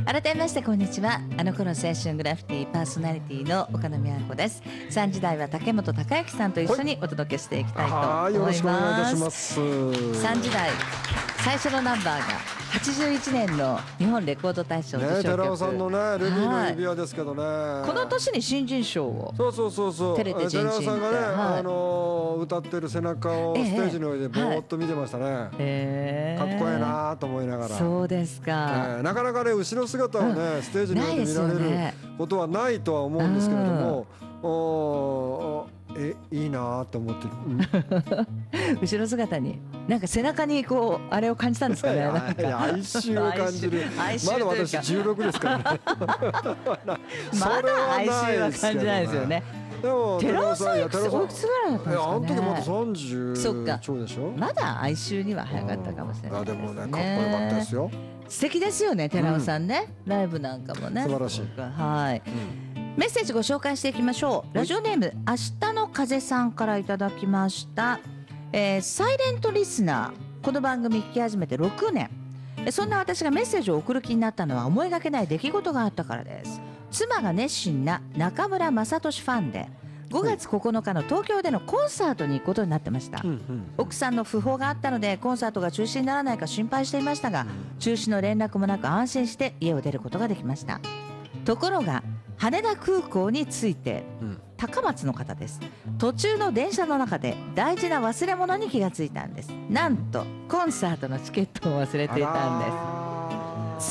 改めましてこんにちは。あの頃青春グラフィティパーソナリティの岡野美和子です。3時台は竹本孝之さんと一緒にお届けしていきたいと思います。 よろしくお願いいたします。 3時台最初のナンバーが81年の日本レコード大賞受賞曲、 寺尾さんのねルビーの指輪ですけどね、 この年に新人賞をそう照れて寺尾さんがね、 は歌ってる背中をステージの上でぼーっと見てましたね、かっこいいなと思いながら。 そうですか、 なかなかね後ろ姿をね、ステージの上で見られることはないとは思うんですけれども、いいなと思って後ろ姿になんか背中にこうあれを感じたんですかね。なんか哀愁を感じる。まだ私16ですからねまだ哀愁は感じないですよね。 でも寺尾さんいくつぐらいだったんですかね。 あの時まだ30超でしょ。 まだ哀愁には早かったかもしれないですね。 でもねかっこよかったですよ。 素敵ですよね寺尾さんね、ライブなんかもね素晴らしい。 はい、メッセージご紹介していきましょう。ラジオネーム明日の風さんからいただきました。サイレントリスナー、この番組聞き始めて6年。そんな私がメッセージを送る気になったのは思いがけない出来事があったからです。妻が熱心な中村雅俊ファンで5月9日の東京でのコンサートに行くことになってました。奥さんの訃報があったのでコンサートが中止にならないか心配していましたが、中止の連絡もなく安心して家を出ることができました。ところが羽田空港に着いて、高松の方です。途中の電車の中で大事な忘れ物に気がついたんです。なんとコンサートのチケットを忘れていたんです。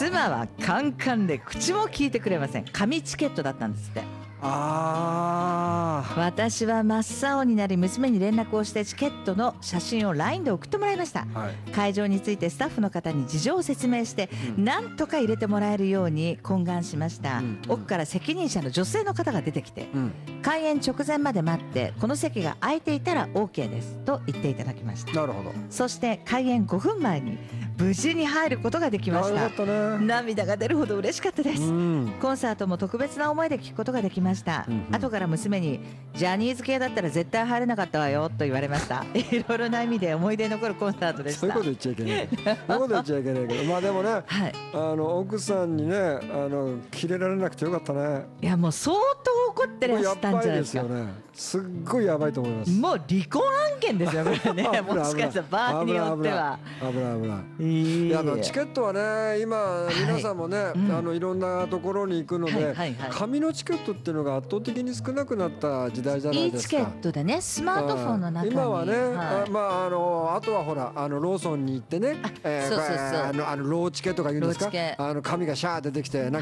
妻はカンカンで口も聞いてくれません。紙チケットだったんですって。私は真っ青になり娘に連絡をしてチケットの写真を LINE で送ってもらいました、会場についてスタッフの方に事情を説明して、なんとか入れてもらえるように懇願しました、奥から責任者の女性の方が出てきて、開演直前まで待ってこの席が空いていたら OK ですと言っていただきました。 なるほど。 そして開演5分前に無事に入ることができました。涙が出るほど嬉しかったです、コンサートも特別な思いで聴くことができました、後から娘にジャニーズ系だったら絶対入れなかったわよと言われました。いろいろな意味で思い出に残るコンサートでした。 そういうこと言っちゃいけないそういうこと言っちゃいけないけど、まあでもね、奥さんにねキレられなくてよかったね。 いやもう相当怒ってらしたんじゃないですか。 やばいですよね。すっごいやばいと思います。 もう離婚案件ですよこれねもしかしたら場合によっては危ない。いやチケットはね今皆さんもね、いろんなところに行くので、紙のチケットっていうのが圧倒的に少なくなった時代じゃないですか。 いいチケットでね、スマートフォンの中に今はね、あとはほらローソンに行ってね、ローチケとか言うんですか、紙がシャー出てきて